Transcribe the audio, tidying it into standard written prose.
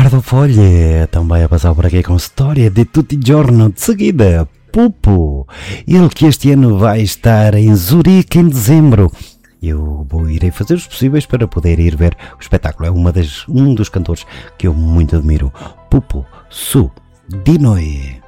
Ricardo Foglia também a passar por aqui com história de tutti giorno. De seguida, Pupo, ele que este ano vai estar em Zurique em dezembro. Eu irei fazer os possíveis para poder ir ver o espetáculo. É um dos cantores que eu muito admiro. Pupo, su di noi.